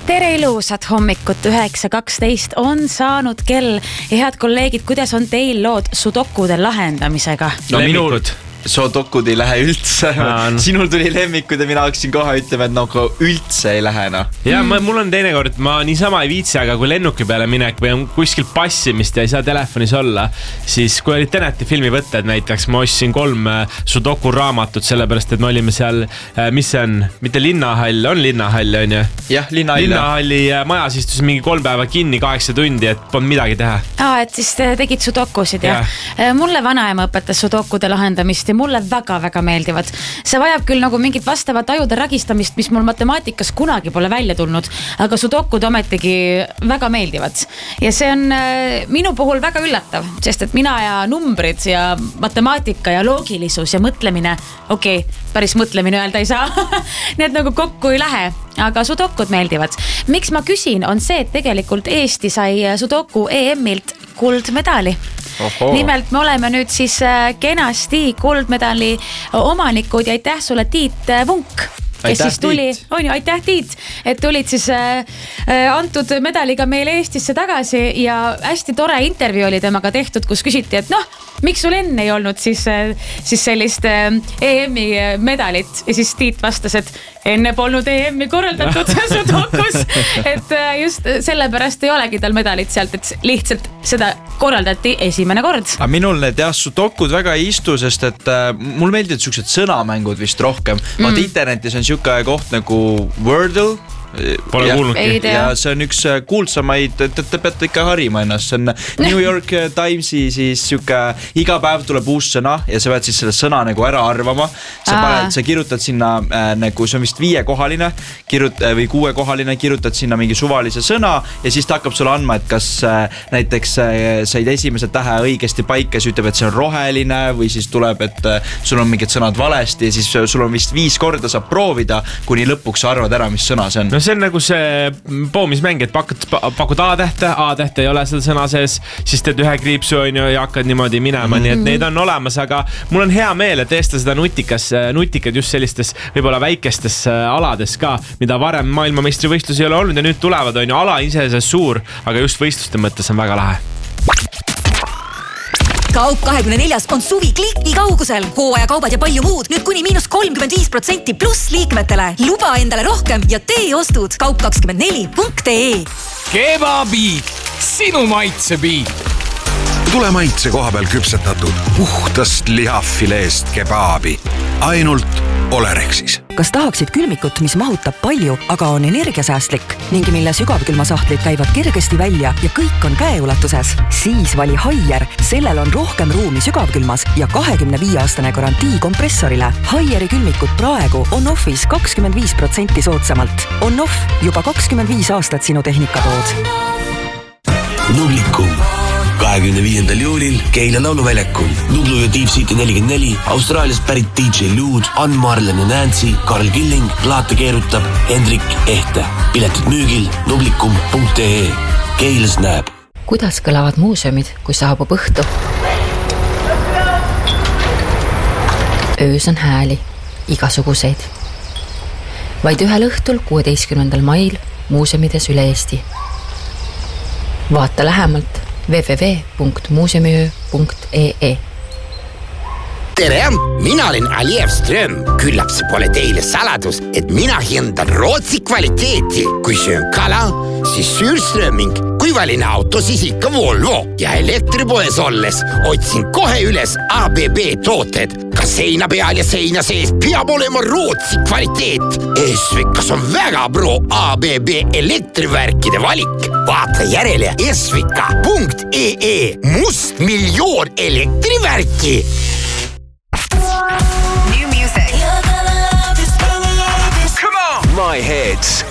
Tere ilusat hommikut, 9.12 on saanud kell ja head kolleegid, kuidas on teil lood sudokude lahendamisega? No minul sudokud ei lähe üldse. Sinul tuli lemmikud ja mina hakkasin kohe ütlema, et nagu üldse ei lähe. Ja mul on teinekord, ma niisama ei viitsi, aga kui lennuki peale minek või on kuskil passimist ja ei saa telefonis olla, siis kui oli Teneti filmi võtted näiteks, ma ostsin 3 sudoku raamatut, sellepärast, et me olime seal, mis see on, mitte linnahall, on linnahall, on ju? Jah, linnahalli majas istus mingi 3 päeva kinni 8 tundi, et polnud midagi teha. Et siis tegid sudokusid, jah? Mulle vanaema õpetas sudokude lahendamist ja mulle väga-väga meeldivad. See vajab küll nagu mingit vastavat ajude ragistamist, mis mul matemaatikas kunagi pole välja tulnud, aga sudokud ometigi väga meeldivad. Ja see on minu puhul väga üllatav, sest et mina ja numbrid ja matemaatika ja loogilisus ja mõtlemine, päris mõtlemine öelda ei saa, need nagu kokku ei lähe, aga sudokud meeldivad. Miks ma küsin, on see, et tegelikult Eesti sai sudoku EM-ilt kuldmedali. Nimelt me oleme nüüd siis kenasti kuldmedali omanikud ja aitäh sulle Tiit Vunk. Aitäh Tiit, et tulid siis antud medaliga meile Eestisse tagasi ja hästi tore intervjuu oli temaga tehtud, kus küsiti, et miks sul enne ei olnud siis sellist EM-i medalit ja siis Tiit vastas, et enne polnud EM-i korraldatud sudokus, et just sellepärast ei olegi tal medalit sealt, et lihtsalt seda korraldati esimene kord. Aga minul need sudokud väga ei istu, sest et mul meeldivad sellised sõnamängud vist rohkem. Vaat internetis on siuke koht nagu Wordle. Pole kuulnudki. Ja see on üks kuulsamaid, te peate ikka harima ennast. See on New York Timesi siis siuke, iga päev tuleb uus sõna ja sa pead siis selle sõna nagu ära arvama. Sa kirjutad sinna, nagu see on vist 5-kohaline või 6-kohaline, kirjutad sinna mingi suvalise sõna ja siis ta hakkab sulle andma, et kas näiteks said esimese tähe õigesti paika, siis ütleb, et see on roheline või siis tuleb, et sul on mingid sõnad valesti ja siis sul on vist 5 korda saab proovida, kuni lõpuks sa arvad ära, mis sõna see on. No see on nagu see poomismäng, et pakud A-tähte ei ole seal sõna sees, siis teed 1 kriipsu ja hakkad niimoodi minema, nii et neid on olemas, aga mul on hea meel, et eesta seda nutikad just sellistes võib-olla väikestes alades ka, mida varem maailmameistrivõistlus ei ole olnud ja nüüd tulevad, on ju ala ise suur, aga just võistluste mõttes on väga lahe. Kaup24 on suvi kliki kaugusel. Hooajakaubad ja palju muud. Nüüd kuni -35% pluss liikmetele. Luba endale rohkem ja tee ostud. Kaup24.ee. Kebabiit. Sinu maitsebiit. Tule maitse koha peal küpsetatud puhtast lihafileest kebaabi. Ainult Olerexis. Kas tahaksid külmikut, mis mahutab palju, aga on energiasäästlik ning mille sügavkülmasahtlid käivad kergesti välja ja kõik on käeulatuses? Siis vali Haier. Sellel on rohkem ruumi sügavkülmas ja 25-aastane garantii kompressorile. Haieri külmikut praegu on offis 25% soodsamalt. On off juba 25 aastat sinu tehnikatood. Nublikum. 25. juulil Keila lauluväljakul. Nublu ja Deep City 44, Austraaliast pärit DJ Luud, Ann Marlen ja Nancy, Karl Killing, plaate keerutab Hendrik Ehte. Piletid müügil nublikum.ee. Keilas näeb. Kuidas kõlavad muuseumid, kui saabub õhtu? Öös on hääli, igasuguseid. Vaid ühel õhtul 16. mail muuseumides üle Eesti. Vaata lähemalt www.muuseumiöö.ee. Tere, mina olen Aliev Ström. Küllap see pole teile saladus, et mina hindan Rootsi kvaliteeti. Kui söön kala, siis Sürströming. Kui valin auto, siis ikka Volvo. Ja elektripoes olles otsin kohe üles ABB tooted. Ka seina peal ja seina sees peab olema Rootsi kvaliteet. Esvikas on väga pro ABB elektrivärkide valik. Vaata järele esvika.ee. Must miljoon elektrivärki. My Hits